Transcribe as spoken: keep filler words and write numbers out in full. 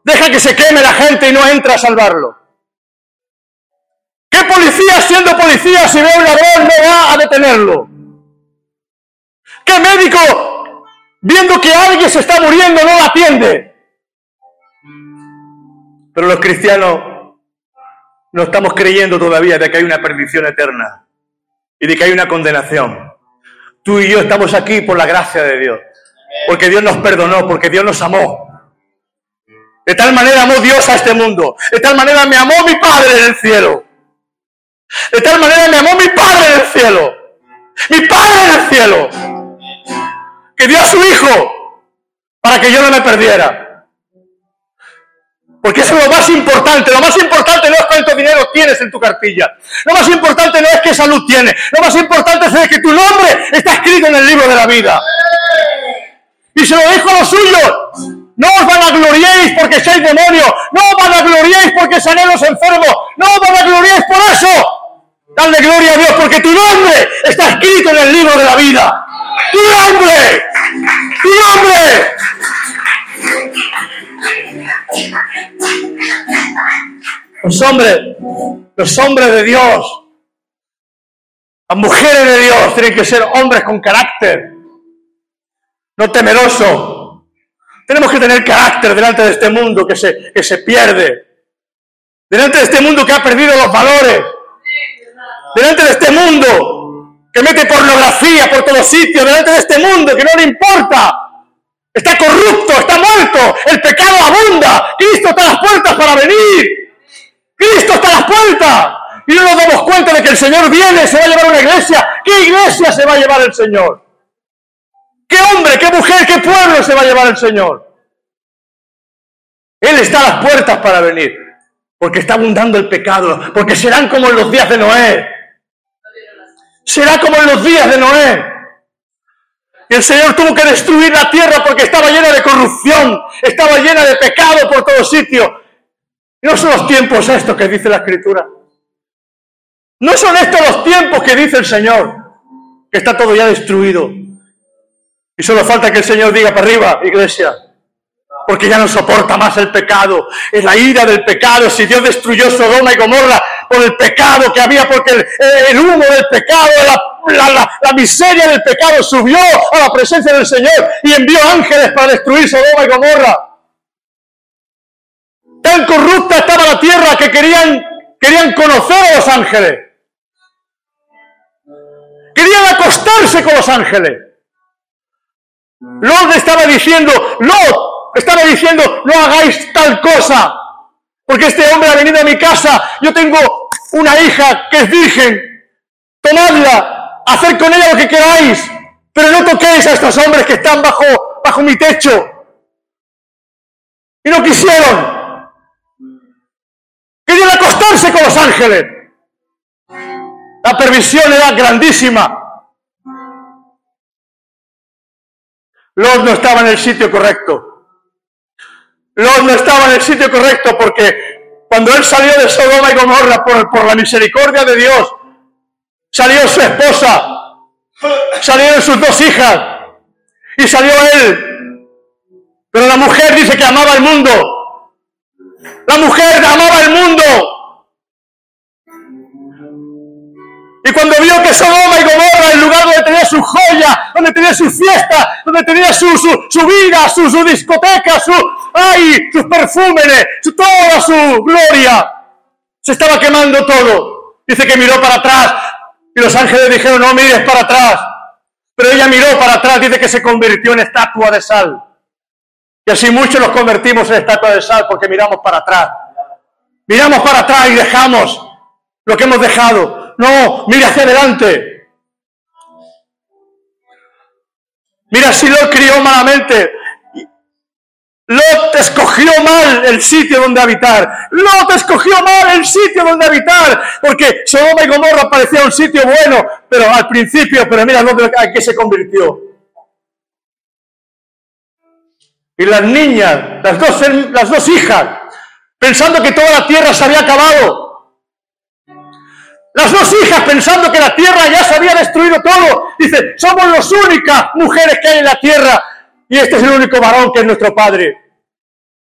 deja que se queme la gente y no entra a salvarlo? ¿Qué policía, siendo policía, si ve a un ladrón no va a detenerlo? ¿Qué médico, viendo que alguien se está muriendo, no lo atiende? Pero los cristianos no estamos creyendo todavía de que hay una perdición eterna y de que hay una condenación. Tú y yo estamos aquí por la gracia de Dios, porque Dios nos perdonó, porque Dios nos amó. De tal manera amó Dios a este mundo, de tal manera me amó mi Padre en el cielo. De tal manera me amó mi Padre en el cielo, mi Padre en el cielo, que dio a su Hijo para que yo no me perdiera. Porque eso es lo más importante. Lo más importante no es cuánto dinero tienes en tu cartilla. Lo más importante no es qué salud tienes. Lo más importante es que tu nombre está escrito en el libro de la vida. Y se lo dijo a los suyos: no os vanagloriéis porque sois demonios, no os vanagloriéis porque sanéis los enfermos, no os vanagloriéis por eso. Dale gloria a Dios porque tu nombre está escrito en el libro de la vida. ¡Tu nombre! ¡Tu nombre! Los hombres, los hombres de Dios, las mujeres de Dios tienen que ser hombres con carácter, no temerosos. Tenemos que tener carácter delante de este mundo que se, que se pierde, delante de este mundo que ha perdido los valores, delante de este mundo que mete pornografía por todos sitios, delante de este mundo que no le importa. Está corrupto, está muerto, el pecado abunda. Cristo está a las puertas para venir. Cristo está a las puertas. Y no nos damos cuenta de que el Señor viene, se va a llevar una iglesia. ¿Qué iglesia se va a llevar el Señor? ¿Qué hombre, qué mujer, qué pueblo se va a llevar el Señor? Él está a las puertas para venir. Porque está abundando el pecado. Porque serán como en los días de Noé. Será como en los días de Noé. Y el Señor tuvo que destruir la tierra porque estaba llena de corrupción, estaba llena de pecado por todos sitios. Y no son los tiempos estos que dice la Escritura. No son estos los tiempos que dice el Señor, que está todo ya destruido. Y solo falta que el Señor diga para arriba, iglesia, porque ya no soporta más el pecado. Es la ira del pecado. Si Dios destruyó Sodoma y Gomorra por el pecado que había, porque el, el humo del pecado, la La, la, la miseria del pecado subió a la presencia del Señor y envió ángeles para destruir Sodoma y Gomorra. Tan corrupta estaba la tierra que querían, querían conocer a los ángeles. Querían acostarse con los ángeles. Lot estaba diciendo, Lot estaba diciendo, no hagáis tal cosa, porque este hombre ha venido a mi casa, yo tengo una hija que es virgen, tomadla, hacer con ella lo que queráis, pero no toquéis a estos hombres que están bajo, bajo mi techo. Y no quisieron. Querían acostarse con los ángeles. La perversión era grandísima. Lot no estaba en el sitio correcto. Lot no estaba en el sitio correcto porque cuando él salió de Sodoma y Gomorra por, por la misericordia de Dios, salió su esposa, salieron sus dos hijas y salió él. Pero la mujer dice que amaba el mundo. La mujer amaba el mundo. Y cuando vio que Sodoma y Gomorra, el lugar donde tenía su joya, donde tenía su fiesta, donde tenía su, su, su vida, su, su discoteca, su, ay, sus perfúmenes, su, toda su gloria, se estaba quemando todo. Dice que miró para atrás. Y los ángeles dijeron, no mires para atrás. Pero ella miró para atrás, dice que se convirtió en estatua de sal. Y así muchos nos convertimos en estatua de sal porque miramos para atrás. Miramos para atrás y dejamos lo que hemos dejado. No, mira hacia adelante. Mira si Lot crió malamente. Lot escogió mal el sitio donde habitar. Lot escogió mal el sitio donde habitar. Porque Sodoma y Gomorra parecía un sitio bueno, pero al principio, pero mira dónde a qué se convirtió. Y las niñas, las dos, las dos hijas, pensando que toda la tierra se había acabado. Las dos hijas pensando que la tierra ya se había destruido todo. Dice, somos las únicas mujeres que hay en la tierra. Y este es el único varón que es nuestro padre.